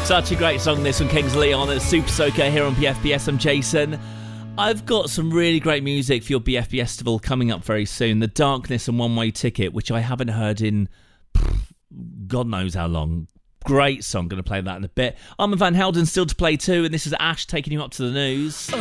Such a great song, this from Kings of Leon at Super Soaker here on BFBS. I'm Jason. I've got some really great music for your BFBS Festival coming up very soon. The Darkness and One Way Ticket, which I haven't heard in God knows how long. Great song, going to play that in a bit. Armand Van Helden still to play too, and this is Ash taking you up to the news.